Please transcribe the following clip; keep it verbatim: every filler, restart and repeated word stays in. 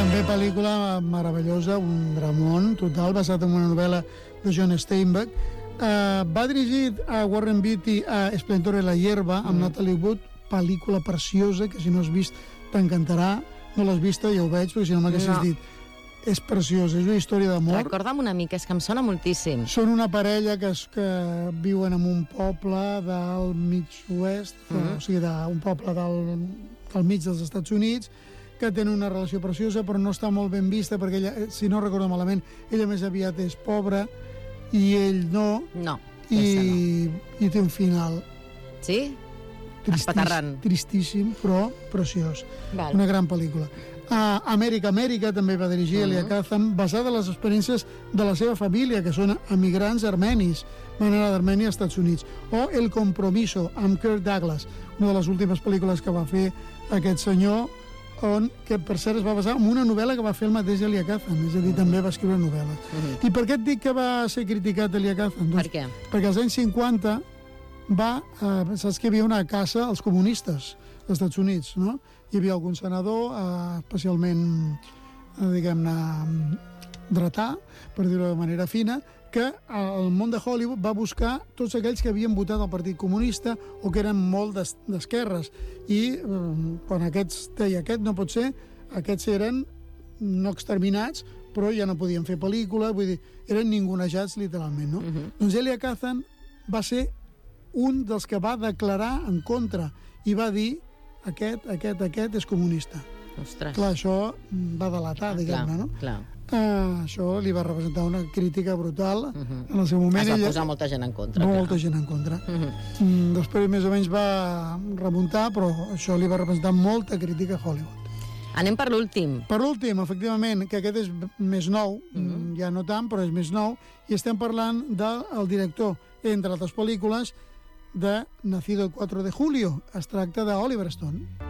També pel·lícula meravellosa, un dramón total, basat en una novel·la de John Steinbeck. Uh, va dirigir a Warren Beatty a Esplendor en la hierba, amb mm. Natalie Wood, pel·lícula preciosa, que si no has vist t'encantarà. No l'has vista, ja ho veig, perquè si no m'haguessis no. dit. És preciosa, és una història d'amor. Recorda'm una mica, és que em sona moltíssim. Són una parella que, es, que viuen en un poble del mig oest, mm. o sigui, d'un poble del, del mig dels Estats Units, que tenen una relació preciosa, però no està molt ben vista, perquè ella, si no recordo malament, ella més aviat és pobra, i ell no. No, i, no. I té un final. Sí? Tristis, Espaterrant. Tristíssim, però preciós. Val. Una gran pel·lícula. Uh, Amèrica, Amèrica també va dirigir uh -huh. Elia Kazan, basada en les experiències de la seva família, que són emigrants armenis, van anar d'Armènia als Estats Units. O El Compromiso, amb Kirk Douglas, una de les últimes pel·lícules que va fer aquest senyor, on, que per cert es va basar en una novel·la que va fer el mateix Elia Kazan, és a dir, uh -huh. també va escriure novel·les. Uh -huh. I per què et dic que va ser criticat Elia Kazan? Doncs, per què? Perquè als anys cinquanta va, eh, saps que hi havia una caça als comunistes als Estats Units, no? Hi havia algun senador, eh, especialment, eh, diguem-ne, dretà, per dir-ho de manera fina, que el món de Hollywood va buscar tots aquells que havien votat al Partit Comunista o que eren molt d'esquerres. I eh, quan aquests deia, aquest no pot ser, aquests eren no exterminats, però ja no podien fer pel·lícula, vull dir, eren ningunejats literalment, no? Uh-huh. Doncs Elia Kazan va ser un dels que va declarar en contra i va dir aquest, aquest, aquest és comunista. Ostres. Clar, això va delatar, ah, diguem-ne, no? Clar. Uh, això li va representar una crítica brutal. Uh-huh. En el seu moment... Es va ella, posar molta gent en contra. Molta clar. gent en contra. Uh-huh. Mm, després més o menys va remuntar, però això li va representar molta crítica a Hollywood. Anem per l'últim. Per l'últim, efectivament, que aquest és més nou, uh-huh. ja no tant, però és més nou, i estem parlant del director, entre altres pel·lícules, de Nacido el quatre de julio. Es tracta d'Oliver Stone.